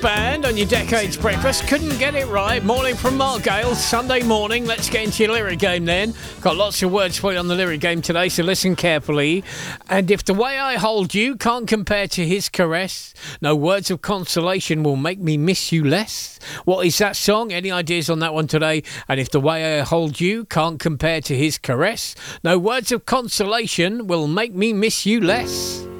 Band on your Decades Breakfast. Couldn't get it right. Morning from Mark Gale, Sunday morning. Let's get into your lyric game then. Got lots of words for you on the lyric game today, so listen carefully. And if the way I hold you can't compare to his caress, no words of consolation will make me miss you less. What is that song? Any ideas on that one today? And if the way I hold you can't compare to his caress, no words of consolation will make me miss you less.